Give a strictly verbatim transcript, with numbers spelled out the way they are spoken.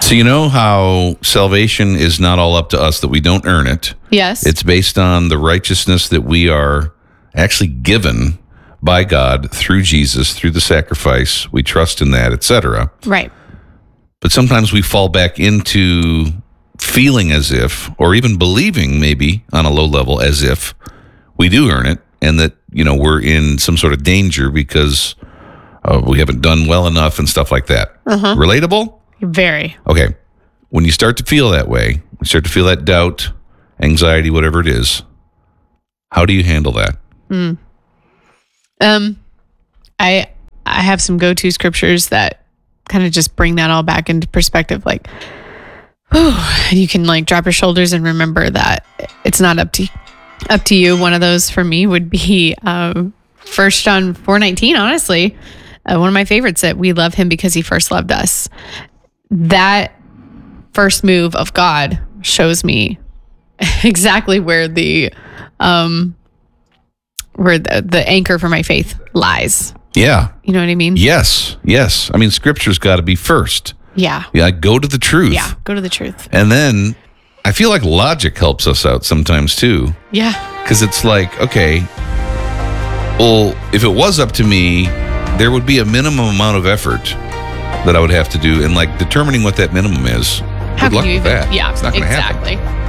So you know how salvation is not all up to us, that we don't earn it. Yes. It's based on the righteousness that we are actually given by God through Jesus, through the sacrifice. We trust in that, et cetera. Right. But sometimes we fall back into feeling as if, or even believing maybe on a low level as if we do earn it, and that, you know, we're in some sort of danger because uh, we haven't done well enough and stuff like that. Uh-huh. Relatable? Very. Okay. When you start to feel that way, when you start to feel that doubt, anxiety, whatever it is, how do you handle that? Mm. Um, I I have some go-to scriptures that kind of just bring that all back into perspective. Like, whew, you can like drop your shoulders and remember that it's not up to up to you. One of those for me would be um, First John four nineteen. Honestly, uh, one of my favorites. That we love Him because He first loved us. That first move of God shows me exactly where the um where the, the anchor for my faith lies. Yeah. You know what I mean? Yes. Yes. I mean, scripture's got to be first. Yeah. Yeah. Go to the truth. Yeah. Go to the truth. And then I feel like logic helps us out sometimes too. Yeah. Because it's like, okay, well, if it was up to me, there would be a minimum amount of effort that I would have to do, and like determining what that minimum is. How Good luck can you with even? that. Yeah. It's not going to exactly. happen.